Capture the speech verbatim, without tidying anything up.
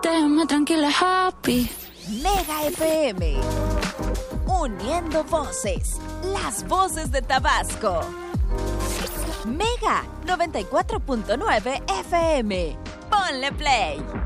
Déjame tranquila, happy. Mega F M. Uniendo voces. Las voces de Tabasco. Mega noventa y cuatro punto nueve F M. Ponle play.